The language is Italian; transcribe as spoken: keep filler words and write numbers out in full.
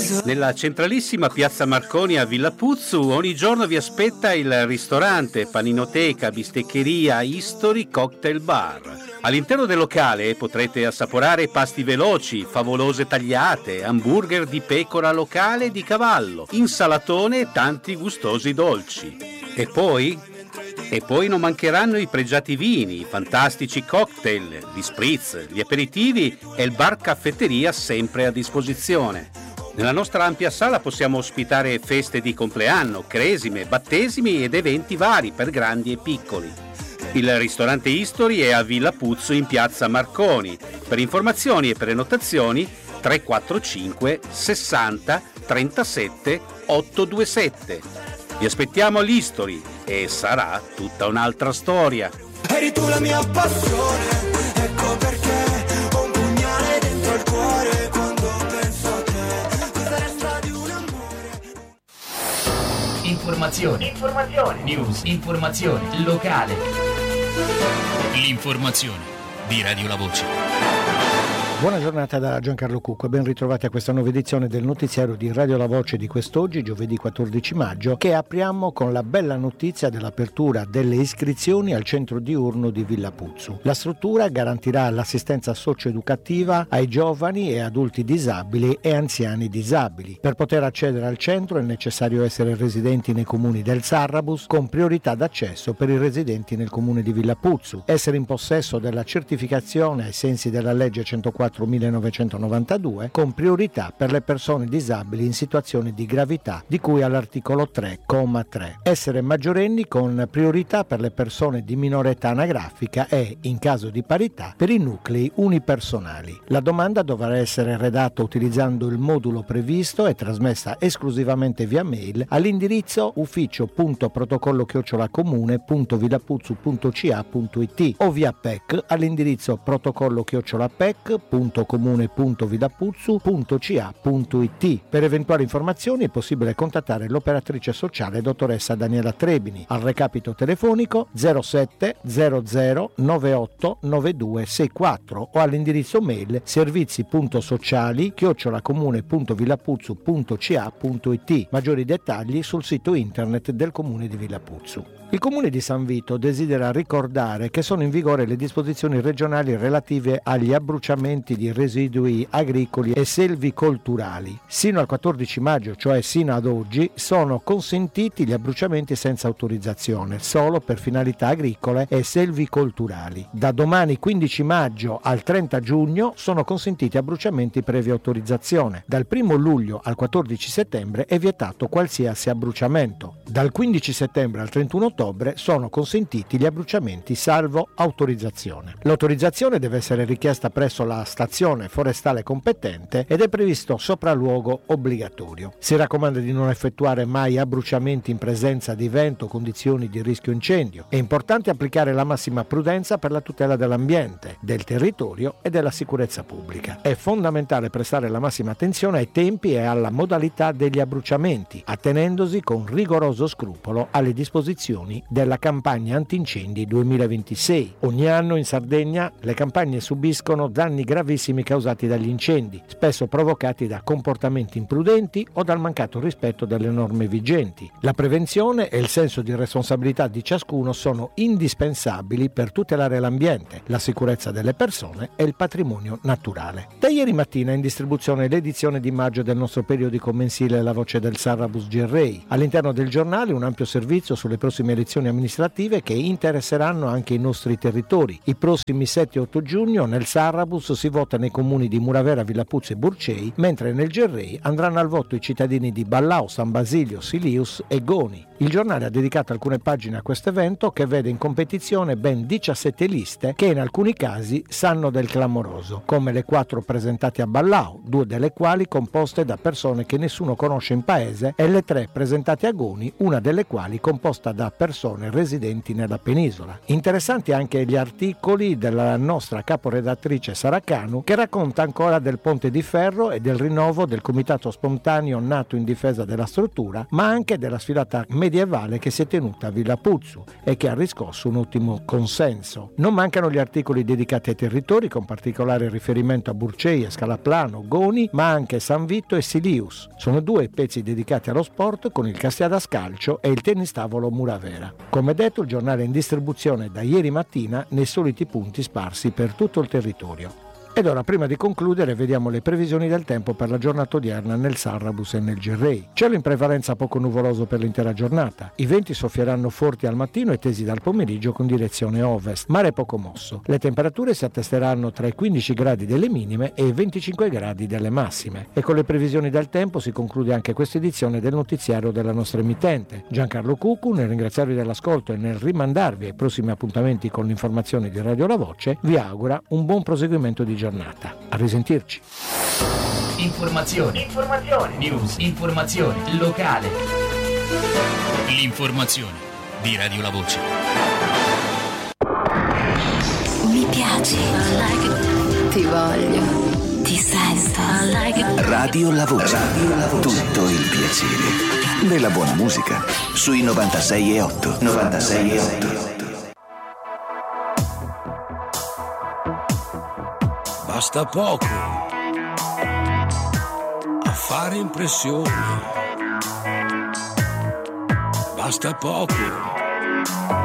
Nella centralissima piazza Marconi a Villa Puzzu ogni giorno vi aspetta il ristorante, paninoteca, bisteccheria, History Cocktail Bar. All'interno del locale potrete assaporare pasti veloci, favolose tagliate, hamburger di pecora locale e di cavallo, insalatone e tanti gustosi dolci. E poi? E poi non mancheranno i pregiati vini, i fantastici cocktail, gli spritz, gli aperitivi e il bar caffetteria sempre a disposizione. Nella nostra ampia sala possiamo ospitare feste di compleanno, cresime, battesimi ed eventi vari per grandi e piccoli. Il ristorante History è a Villa Puzzu in piazza Marconi. Per informazioni e prenotazioni tre quattro cinque sessanta trentasette ottocentoventisette. Vi aspettiamo all'History e sarà tutta un'altra storia. Eri tu la mia passione, ecco perché ho un pugnale dentro il cuore quando penso a te. Cosa resta di un amore? Informazioni, informazioni, news, informazioni, locale. L'informazione di Radio La Voce. Buona giornata da Giancarlo Cucco e ben ritrovati a questa nuova edizione del notiziario di Radio La Voce di quest'oggi, giovedì quattordici maggio, che apriamo con la bella notizia dell'apertura delle iscrizioni al centro diurno di Villa Puzzu. La struttura garantirà l'assistenza socio-educativa ai giovani e adulti disabili e anziani disabili. Per poter accedere al centro è necessario essere residenti nei comuni del Sarrabus, con priorità d'accesso per i residenti nel comune di Villa Puzzu, essere in possesso della certificazione ai sensi della legge centoquattro millenovecentonovantadue, con priorità per le persone disabili in situazioni di gravità di cui all'articolo tre, comma tre. Essere maggiorenni con priorità per le persone di minore età anagrafica e, in caso di parità, per i nuclei unipersonali. La domanda dovrà essere redatta utilizzando il modulo previsto e trasmessa esclusivamente via mail all'indirizzo ufficio punto protocollo chiocciola comune punto villapuzzu punto c a punto i t o via P E C all'indirizzo protocollo chiocciola P E C punto comune punto villapuzzu punto c a punto i t. Per eventuali informazioni è possibile contattare l'operatrice sociale dottoressa Daniela Trebini al recapito telefonico zero sette zero zero nove otto nove due sei quattro o all'indirizzo mail servizi punto sociali chiocciola comune punto villapuzzu punto c a punto i t. Maggiori dettagli sul sito internet del comune di Villa Puzzu. Il comune di San Vito desidera ricordare che sono in vigore le disposizioni regionali relative agli abbruciamenti di residui agricoli e selvicolturali. Sino al quattordici maggio, cioè sino ad oggi, sono consentiti gli abbruciamenti senza autorizzazione, solo per finalità agricole e selvicolturali. Da domani quindici maggio al trenta giugno sono consentiti abbruciamenti previa autorizzazione. Dal primo luglio al quattordici settembre è vietato qualsiasi abbruciamento. Dal quindici settembre al trentuno ottobre sono consentiti gli abbruciamenti salvo autorizzazione. L'autorizzazione deve essere richiesta presso la stazione forestale competente ed è previsto sopralluogo obbligatorio. Si raccomanda di non effettuare mai abbruciamenti in presenza di vento o condizioni di rischio incendio. È importante applicare la massima prudenza per la tutela dell'ambiente, del territorio e della sicurezza pubblica. È fondamentale prestare la massima attenzione ai tempi e alla modalità degli abbruciamenti, attenendosi con rigoroso scrupolo alle disposizioni della campagna antincendi duemilaventisei. Ogni anno in Sardegna le campagne subiscono danni gravissimi causati dagli incendi, spesso provocati da comportamenti imprudenti o dal mancato rispetto delle norme vigenti. La prevenzione e il senso di responsabilità di ciascuno sono indispensabili per tutelare l'ambiente, la sicurezza delle persone e il patrimonio naturale. Da ieri mattina è in distribuzione l'edizione di maggio del nostro periodico mensile La Voce del Sarrabus Gerrei. All'interno del giornale un ampio servizio sulle prossime elezioni amministrative che interesseranno anche i nostri territori. I prossimi sette e otto giugno nel Sarrabus si vota nei comuni di Muravera, Villa Puzzu e Burcei, mentre nel Gerrei andranno al voto i cittadini di Ballao, San Basilio, Silius e Goni. Il giornale ha dedicato alcune pagine a questo evento che vede in competizione ben diciassette liste che in alcuni casi sanno del clamoroso, come le quattro presentate a Ballao, due delle quali composte da persone che nessuno conosce in paese, e le tre presentate a Goni, una delle quali composta da persone residenti nella penisola. Interessanti anche gli articoli della nostra caporedattrice Sara Canu, che racconta ancora del Ponte di Ferro e del rinnovo del comitato spontaneo nato in difesa della struttura, ma anche della sfilata medievale che si è tenuta a Villa Puzzu e che ha riscosso un ottimo consenso. Non mancano gli articoli dedicati ai territori, con particolare riferimento a Burceia, Scalaplano, Goni, ma anche San Vito e Silius. Sono due i pezzi dedicati allo sport, con il Castiada Scalcio e il tennistavolo Muravera. Come detto, il giornale è in distribuzione da ieri mattina nei soliti punti sparsi per tutto il territorio. Ed ora, prima di concludere, vediamo le previsioni del tempo per la giornata odierna nel Sarrabus e nel Gerrei. Cielo in prevalenza poco nuvoloso per l'intera giornata. I venti soffieranno forti al mattino e tesi dal pomeriggio con direzione ovest. Mare poco mosso. Le temperature si attesteranno tra i quindici gradi delle minime e i venticinque gradi delle massime. E con le previsioni del tempo si conclude anche questa edizione del notiziario della nostra emittente. Giancarlo Cuccu, nel ringraziarvi dell'ascolto e nel rimandarvi ai prossimi appuntamenti con l'informazione di Radio La Voce, vi augura un buon proseguimento di giornata. giornata. A risentirci. Informazioni. Informazioni. News. Informazioni. Locale. L'informazione di Radio La Voce. Mi piaci. Ti voglio. Ti sento. Radio La Voce. Radio La Voce. Tutto il piacere della buona musica. Sui novantasei e otto. novantasei e otto. Basta poco a fare impressione, basta poco